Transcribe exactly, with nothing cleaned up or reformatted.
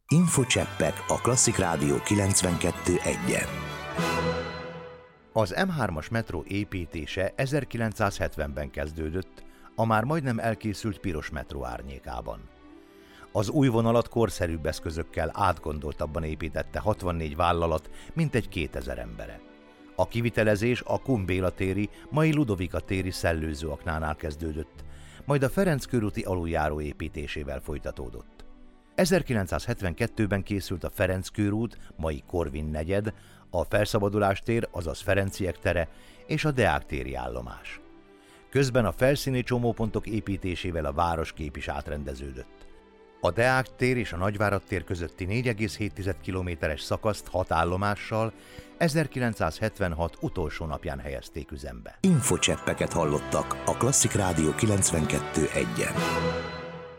Infocseppek a Klasszik Rádió kilencvenkettő egyen. Az em hármas metró építése ezerkilencszázhetvenben kezdődött, a már majdnem elkészült piros metró árnyékában. Az új vonalat korszerűbb eszközökkel átgondoltabban építette hatvannégy vállalat, mintegy kétezer embere. A kivitelezés a Kun Béla téri, mai Ludovika téri szellőzőaknánál kezdődött, majd a Ferenc körúti aluljáró építésével folytatódott. ezerkilencszázhetvenkettőben készült a Ferenc körút, mai Korvin negyed, a Felszabadulás tér, azaz Ferenciek tere és a Deák téri állomás. Közben a felszíni csomópontok építésével a városkép is átrendeződött. A Deák tér és a Nagyvárad tér közötti négy egész hét kilométeres szakaszt hat állomással ezerkilencszázhetvenhat utolsó napján helyezték üzembe. Infocseppeket hallottak a Klasszik Rádió kilencvenkettő egyen.